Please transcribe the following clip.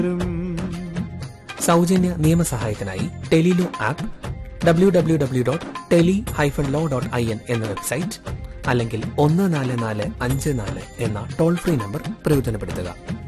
സൗജന്യ നിയമസഹായത്തിനായി Tele-Law app, www.tele-law.in എന്ന website, അല്ലെങ്കിൽ 1445 എന്ന ടോൾ ഫ്രീ നമ്പർ പ്രയോജനപ്പെടുത്തുക.